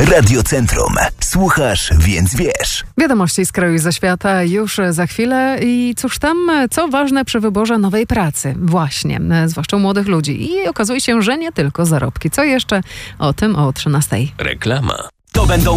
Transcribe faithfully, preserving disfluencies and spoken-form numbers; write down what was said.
Radiocentrum. Słuchasz, więc wiesz. Wiadomości z kraju i ze świata już za chwilę. I cóż tam, co ważne przy wyborze nowej pracy? Właśnie, zwłaszcza u młodych ludzi. I okazuje się, że nie tylko zarobki. Co jeszcze? O tym o trzynastej. Reklama. To będą